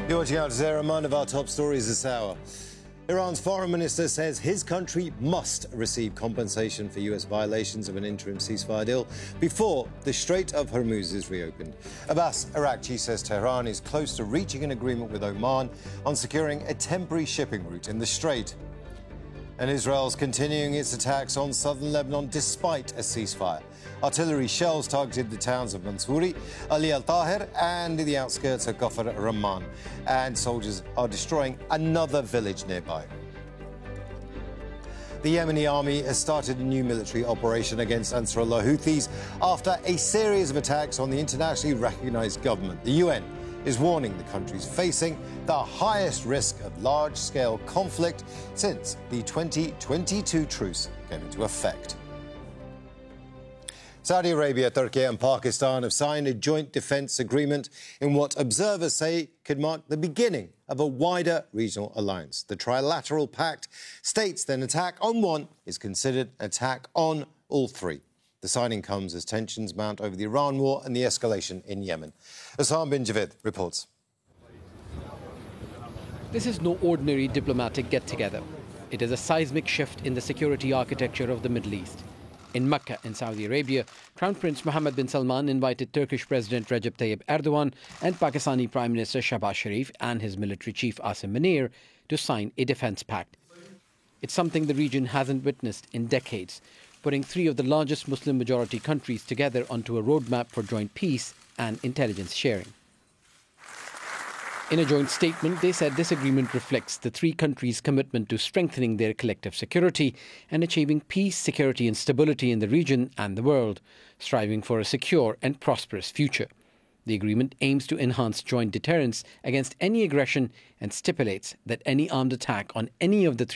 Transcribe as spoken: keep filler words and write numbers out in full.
You're watching Al Jazeera. One of our top stories this hour. Iran's foreign minister says his country must receive compensation for U S violations of an interim ceasefire deal before the Strait of Hormuz is reopened. Abbas Araghchi says Tehran is close to reaching an agreement with Oman on securing a temporary shipping route in the strait. And Israel's continuing its attacks on southern Lebanon despite a ceasefire. Artillery shells targeted the towns of Mansouri, Ali al-Tahir and the outskirts of Kafr Ramman. And soldiers are destroying another village nearby. The Yemeni army has started a new military operation against Ansarullah Houthis after a series of attacks on the internationally recognized government. The U N is warning the country's facing the highest risk of large-scale conflict since the twenty twenty-two truce came into effect. Saudi Arabia, Turkey and Pakistan have signed a joint defence agreement in what observers say could mark the beginning of a wider regional alliance. The trilateral pact states that an attack on one is considered an attack on all three. The signing comes as tensions mount over the Iran war and the escalation in Yemen. Hassan bin Javid reports. This is no ordinary diplomatic get-together. It is a seismic shift in the security architecture of the Middle East. In Mecca, in Saudi Arabia, Crown Prince Mohammed bin Salman invited Turkish President Recep Tayyip Erdogan and Pakistani Prime Minister Shahbaz Sharif and his military chief Asim Munir to sign a defence pact. It's something the region hasn't witnessed in decades, putting three of the largest Muslim-majority countries together onto a roadmap for joint peace and intelligence sharing. In a joint statement, they said this agreement reflects the three countries' commitment to strengthening their collective security and achieving peace, security and stability in the region and the world, striving for a secure and prosperous future. The agreement aims to enhance joint deterrence against any aggression and stipulates that any armed attack on any of the three